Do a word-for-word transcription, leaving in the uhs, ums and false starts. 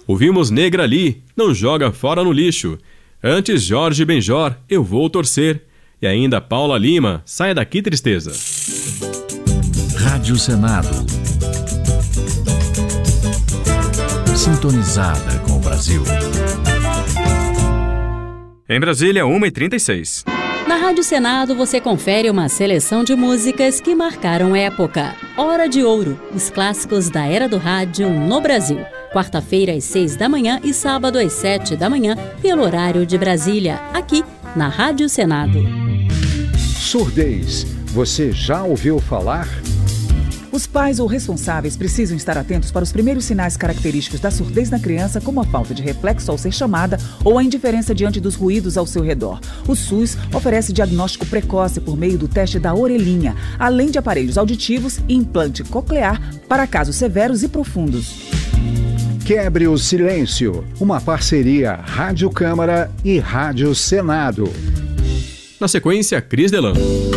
Ouvimos Negra Lee, Não Joga Fora no Lixo. Antes, Jorge Benjor, Eu Vou Torcer. E ainda Paula Lima, Saia Daqui Tristeza. Rádio Senado. Sintonizada com o Brasil. Em Brasília, uma e trinta e seis. Na Rádio Senado você confere uma seleção de músicas que marcaram época. Hora de Ouro, os clássicos da era do rádio no Brasil. Quarta-feira às seis da manhã e sábado às sete da manhã, pelo horário de Brasília, aqui na Rádio Senado. Surdez, você já ouviu falar? Os pais ou responsáveis precisam estar atentos para os primeiros sinais característicos da surdez na criança, como a falta de reflexo ao ser chamada ou a indiferença diante dos ruídos ao seu redor. O SUS oferece diagnóstico precoce por meio do teste da orelhinha, além de aparelhos auditivos e implante coclear para casos severos e profundos. Quebre o silêncio, uma parceria Rádio Câmara e Rádio Senado. Na sequência, Cris Delan.